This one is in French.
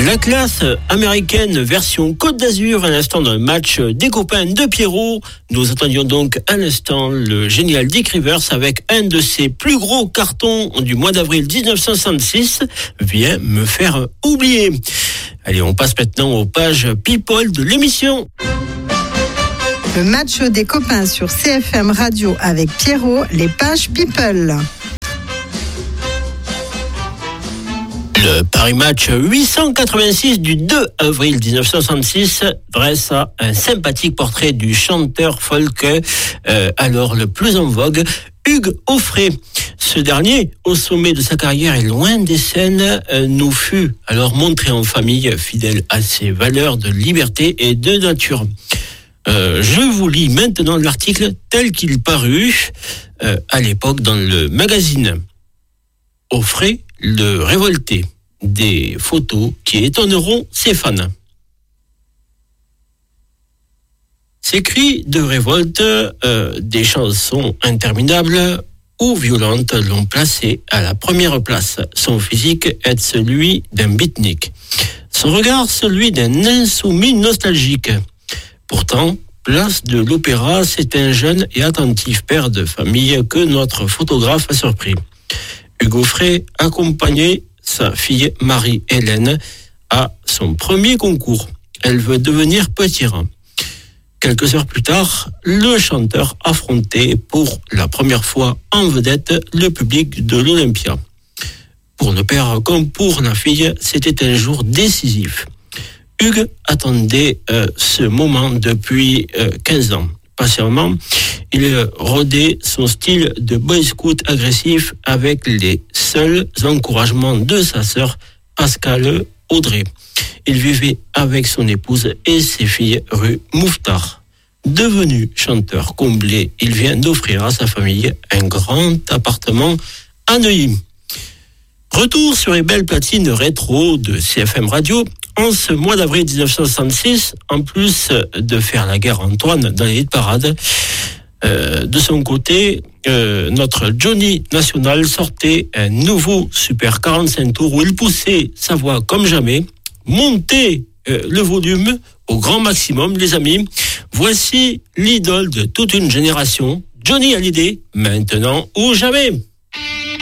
La classe américaine version Côte d'Azur, à l'instant d'un match des copains de Pierrot. Nous attendions donc à l'instant le génial Dick Rivers avec un de ses plus gros cartons du mois d'avril 1966, vient me faire oublier. Allez, on passe maintenant aux pages People de l'émission. Le match des copains sur CFM Radio avec Pierrot, les pages People. Le Paris Match 886 du 2 avril 1966 dresse un sympathique portrait du chanteur folk, alors le plus en vogue, Hugues Aufray. Ce dernier, au sommet de sa carrière et loin des scènes, nous fut alors montré en famille, fidèle à ses valeurs de liberté et de nature. Je vous lis maintenant l'article tel qu'il parut à l'époque dans le magazine. Aufray, le révolté. Des photos qui étonneront ses fans. Ces cris de révolte, des chansons interminables ou violentes l'ont placé à la première place. Son physique est celui d'un beatnik. Son regard, celui d'un insoumis nostalgique. Pourtant, place de l'Opéra, c'est un jeune et attentif père de famille que notre photographe a surpris. Hugues Aufray accompagnait sa fille Marie-Hélène à son premier concours. Elle veut devenir petit rang. Quelques heures plus tard, le chanteur affrontait pour la première fois en vedette le public de l'Olympia. Pour le père comme pour la fille, c'était un jour décisif. Hugues attendait ce moment depuis 15 ans. Patiemment, il rodait son style de boy scout agressif avec les seuls encouragements de sa sœur Pascale Audrey. Il vivait avec son épouse et ses filles rue Mouffetard. Devenu chanteur comblé, il vient d'offrir à sa famille un grand appartement à Neuilly. Retour sur les belles platines rétro de CFM Radio. En ce mois d'avril 1966, en plus de faire la guerre à Antoine dans les hit parades, de son côté, notre Johnny National sortait un nouveau Super 45 tours où il poussait sa voix comme jamais, montait le volume au grand maximum, les amis. Voici l'idole de toute une génération, Johnny Hallyday, maintenant ou jamais.